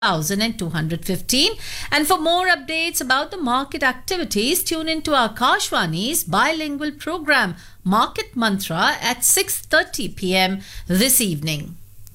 1,215. And for more updates about the market activities, tune into our Kashwani's bilingual program Market Mantra at 6:30 p.m. this evening.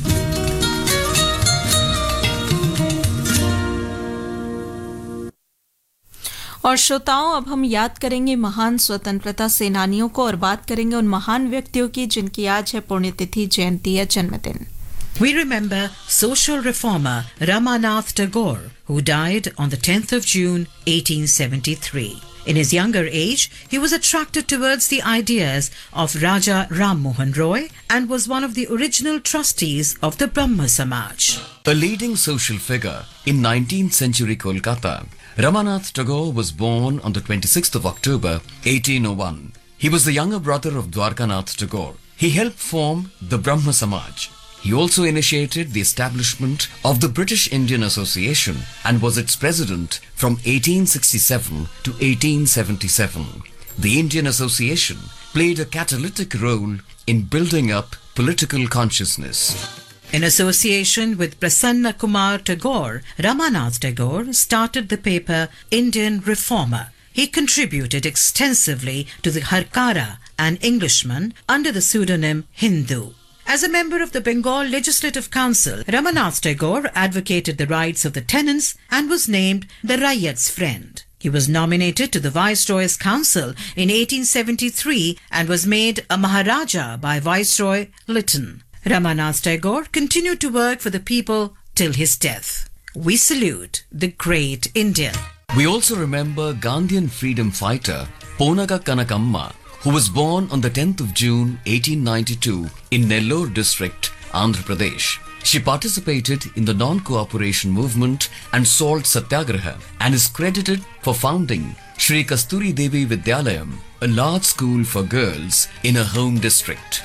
और श्रोताओं, अब हम याद करेंगे महान स्वतंत्रता सेनानियों को और बात करेंगे उन महान व्यक्तियों की जिनकी आज है पुण्यतिथि, जयंती या जन्मदिन. We remember social reformer Ramanath Tagore, who died on the 10th of June 1873. In his younger age, he was attracted towards the ideas of Raja Ram Mohan Roy and was one of the original trustees of the Brahma Samaj. A leading social figure in 19th century Kolkata, Ramanath Tagore was born on the 26th of October 1801. He was the younger brother of Dwarkanath Tagore. He helped form the Brahma Samaj. He also initiated the establishment of the British Indian Association and was its president from 1867 to 1877. The Indian Association played a catalytic role in building up political consciousness. In association with Prasanna Kumar Tagore, Ramanath Tagore started the paper Indian Reformer. He contributed extensively to the Harkara, an Englishman, under the pseudonym Hindu. As a member of the Bengal Legislative Council, Ramanath Tagore advocated the rights of the tenants and was named the Raiyat's Friend. He was nominated to the Viceroy's Council in 1873 and was made a Maharaja by Viceroy Lytton. Ramanath Tagore continued to work for the people till his death. We salute the great Indian. We also remember Gandhian freedom fighter Ponaka Kanakamma, who was born on the 10th of June 1892 in Nellore district, Andhra Pradesh. She participated in the non-cooperation movement and salt satyagraha and is credited for founding Shri Kasturi Devi Vidyalayam, a large school for girls in her home district.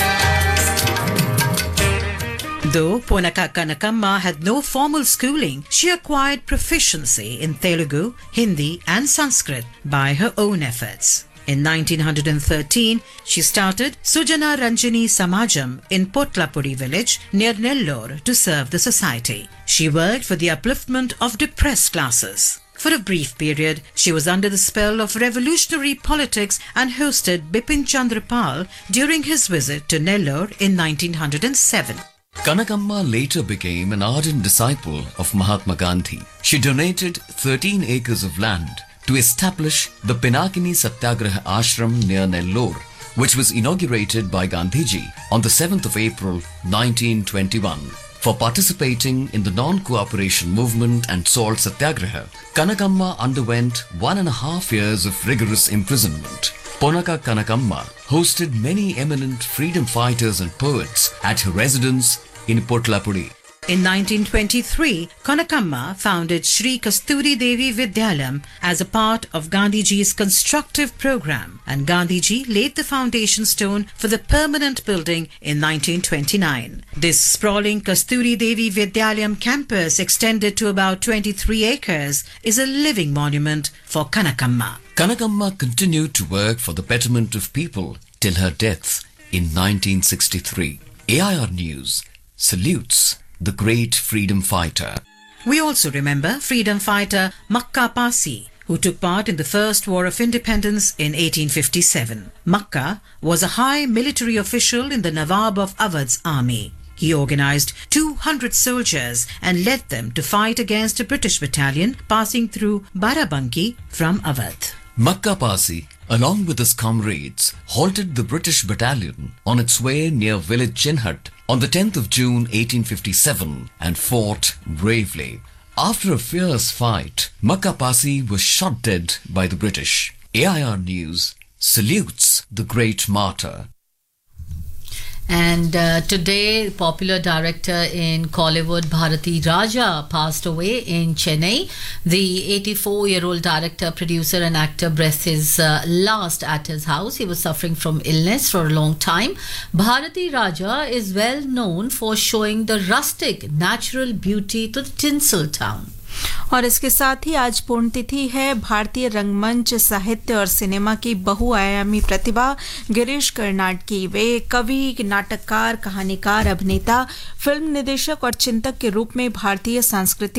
Though Ponaka Kanakamma had no formal schooling, she acquired proficiency in Telugu, Hindi and Sanskrit by her own efforts. In 1913, she started Sujana Ranjani Samajam in Potlapudi village near Nellore to serve the society. She worked for the upliftment of depressed classes. For a brief period, she was under the spell of revolutionary politics and hosted Bipin Chandra Pal during his visit to Nellore in 1907. Kanakamma later became an ardent disciple of Mahatma Gandhi. She donated 13 acres of land to establish the Pinakini Satyagraha Ashram near Nellore, which was inaugurated by Gandhiji on the 7th of April 1921. For participating in the non-cooperation movement and salt satyagraha, Kanakamma underwent 1.5 years of rigorous imprisonment. Ponaka Kanakamma hosted many eminent freedom fighters and poets at her residence in Potlapudi. In 1923, Kanakamma founded Shri Kasturi Devi Vidyalayam as a part of Gandhiji's constructive program, and Gandhiji laid the foundation stone for the permanent building in 1929. This sprawling Kasturi Devi Vidyalayam campus, extended to about 23 acres, is a living monument for Kanakamma. Kanakamma continued to work for the betterment of people till her death in 1963. AIR News salutes the great freedom fighter. We also remember freedom fighter Makka Pasi, who took part in the First War of Independence in 1857. Makka was a high military official in the Nawab of Awadh's army. He organized 200 soldiers and led them to fight against a British battalion passing through Barabanki from Awadh. Makka Pasi, along with his comrades, halted the British battalion on its way near village Chinhat on the 10th of June 1857 and fought bravely. After a fierce fight, Makka Pasi was shot dead by the British. AIR News salutes the great martyr. And today, popular director in Kollywood, Bharati Raja, passed away in Chennai. The 84-year-old director, producer and actor breathed his last at his house. He was suffering from illness for a long time. Bharati Raja is well known for showing the rustic, natural beauty to the tinsel town. और इसके साथ ही आज पुण्यतिथि है भारतीय रंगमंच, साहित्य और सिनेमा की बहुआयामी प्रतिभा गिरीश कर्नाड की। वे कवि, नाटककार, कहानीकार, अभिनेता, फिल्म निर्देशक और चिंतक के रूप में भारतीय सांस्कृतिक